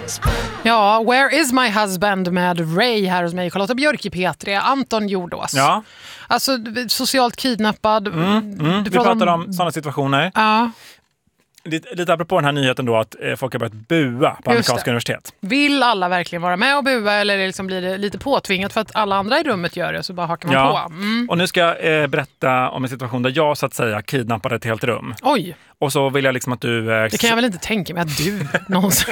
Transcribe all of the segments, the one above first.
Ja, Where is my husband med Ray här hos mig. Charlotta Björk i P3, Anton Jordås. Ja. Alltså, socialt kidnappad. Vi pratar om sådana situationer. Ja. Lite apropå den här nyheten då att folk har börjat bua på amerikanska universitet. Vill alla verkligen vara med och bua eller liksom blir det lite påtvingat för att alla andra i rummet gör det så bara hakar man på? Och nu ska jag berätta om en situation där jag så att säga kidnappade ett helt rum. Oj. Och så vill jag liksom att du... Det kan jag väl inte tänka mig att du någonsin...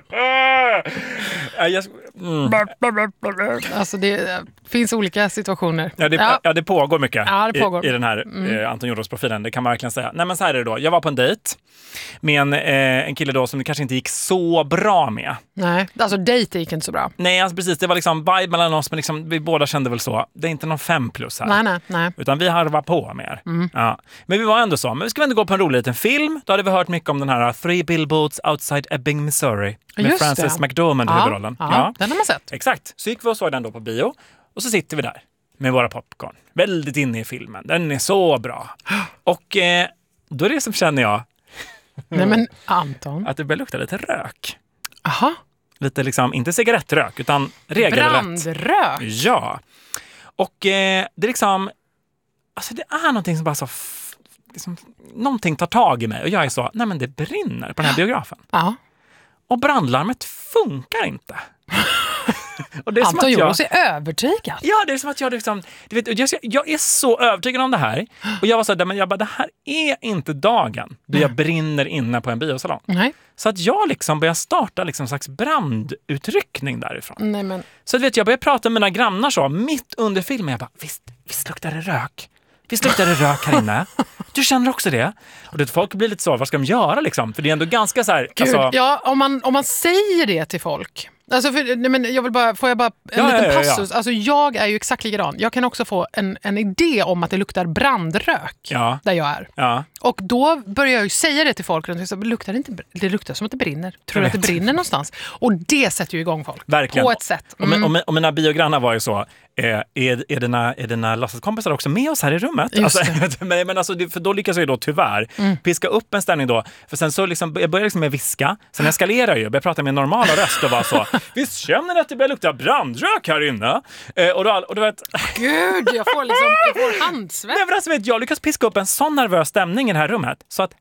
Alltså det finns olika situationer. Ja, det pågår mycket pågår. I den här Anton Jordås-profilen. Det kan man verkligen säga. Nej, men så här är det då. Jag var på en dejt med en kille då som det kanske inte gick så bra med. Nej, alltså dejt gick inte så bra. Nej, alltså precis. Det var liksom vibe mellan oss, men liksom, vi båda kände väl så. Det är inte någon 5+ här. Nej. Utan vi harvar på mer. Ja. Men vi var ändå så. Men vi ska ändå gå på en rolig liten film. Då hade vi hört mycket om den här 3 Billboards Outside Ebbing, Missouri. Med Frances McDormand i huvudrollen. Ja, den har man sett. Exakt. Så gick vi och såg den då på bio. Och så sitter vi där med våra popcorn. Väldigt inne i filmen. Den är så bra. Och då är det som känner jag... Nej men Anton. Att det börjar lukta lite rök. Aha. Lite liksom, inte cigarettrök utan regelrätt. Brandrök. Ja. Och det är liksom... Alltså det är någonting som bara så... Liksom, någonting tar tag i mig. Och jag är så, nej men det brinner på den här biografen. Ja. Och brandlarmet funkar inte. Och det är Anton Jordås är övertygad. Ja, det är som att jag liksom... Du vet, jag är så övertygad om det här. Och jag var så där, men jag bara, det här är inte dagen då jag brinner inne på en biosalong. Nej. Så att jag liksom börjar starta liksom en slags brandutryckning därifrån. Nej, men... Så vet jag börjar prata med mina grannar så, mitt under filmen. Jag bara, visst luktar det rök? Visst luktar det rök här inne? Du känner också det? Och det, folk blir lite så, vad ska de göra liksom? För det är ändå ganska så här... Gud, alltså... ja, om man säger det till folk... Alltså men jag vill bara, får jag bara en liten passus? Alltså jag är ju exakt likadan. Jag kan också få en idé om att det luktar brandrök där jag är. Ja. Och då börjar jag ju säga det till folk runt och luktar det inte, det luktar som att det brinner. Tror du att det brinner någonstans? Och det sätter ju igång folk. Verkligen. På ett sätt. Och mina biogrannar var ju så, är dina låtsaskompisar också med oss här i rummet? Alltså, men alltså, för då lyckas jag ju då tyvärr piska upp en stämning då. För sen så liksom, jag börjar liksom med viska, sen eskalerar jag börjar prata med en normal röst och bara så, visst känner ni att det börjar lukta brandrök här inne? Och du vet... Gud, jag får handsvett. Nej, men alltså, vet, jag lyckas piska upp en sån nervös stämning i det här rummet så att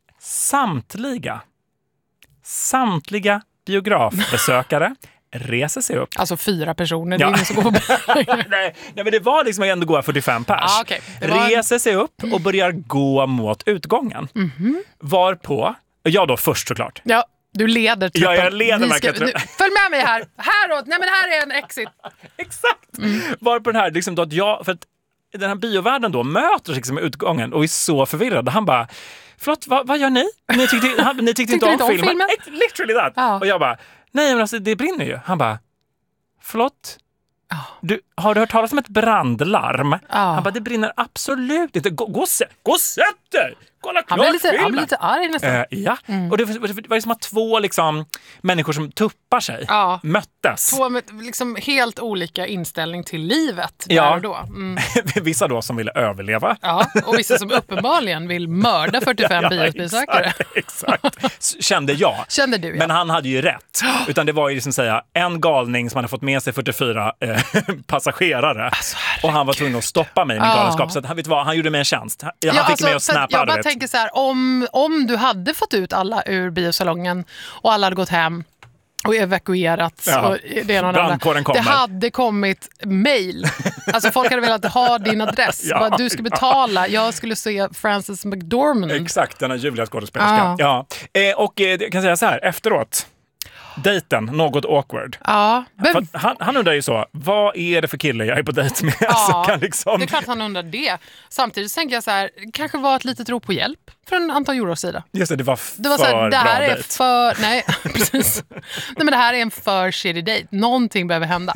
samtliga biografbesökare reser sig upp. Alltså 4 personer, det är ingen som går på nej, men det var liksom ändå gå 45 pers. Okay. Reser sig upp och börjar gå mot utgången. Varpå, jag då först såklart. Ja. Du leder truppen. Ja, jag leder verkligen truppen. Följ med mig här. Häråt. Nej, men här är en exit. Exakt. Varpå den här, liksom då att jag... För att den här biovärlden då möter sig liksom med utgången och är så förvirrad. Han bara, förlåt, vad gör ni? Ni tyckte inte om filmen? Literally that. Ja. Och jag bara, nej men alltså det brinner ju. Han bara, förlåt? Har du hört talas om ett brandlarm? Han bara, det brinner absolut inte. Gå och sätt dig! Kolla klart filmen! Han blir lite arg nästan. Ja, och det var som att 2 liksom, människor som tuppar sig möttes. 2 med liksom helt olika inställning till livet där och då. Vissa då som ville överleva. Ja, och vissa som uppenbarligen vill mörda 45 biobesökare. Exakt. Kände jag. Kände du, ja. Men han hade ju rätt. Utan det var ju liksom säga en galning som hade fått med sig 44 passagerare. Alltså, och han var tvungen att stoppa mig med galenskap. Så att, vet du vad, han gjorde mig en tjänst. Han fick mig att snappa. Jag bara tänker så här, om du hade fått ut alla ur biosalongen och alla hade gått hem och evakuerats och det ena och det andra. Det hade kommit mejl. Alltså folk hade velat ha din adress. Du ska betala. Jag skulle se Frances McDormand. Exakt, den här Julia skådespelerskan. Ja. Och jag kan säga så här, efteråt dejten, något awkward. Ja. Men... Han undrar ju så, vad är det för kille jag är på dejt med? Ja, alltså, kan liksom... det är klart han undrar det. Samtidigt tänker jag så här, kanske var ett litet rop på hjälp från Anton Jordås sida. Just det, det var så här, det här bra är dejt. nej, precis. Nej, men det här är en för shitty date. Någonting behöver hända.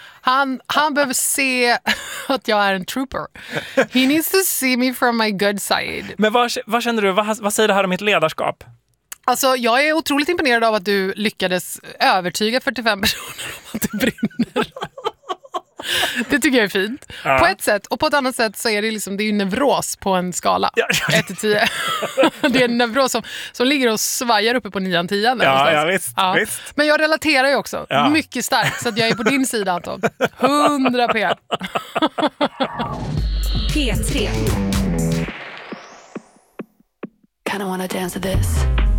Han behöver se att jag är en trooper. He needs to see me from my good side. Men vad känner du? Vad säger det här om mitt ledarskap? Alltså, jag är otroligt imponerad av att du lyckades övertyga 45 personer om att det brinner. Det tycker jag är fint. På ett sätt. Och på ett annat sätt så är det liksom, det är ju nevros på en skala. 1-10. Det är en nevros som ligger och svajar uppe på 9-10. Ja, visst. Men jag relaterar ju också. Mycket starkt. Så att jag är på din sida, Anton. 100p. P3. Kinda wanna dance to this.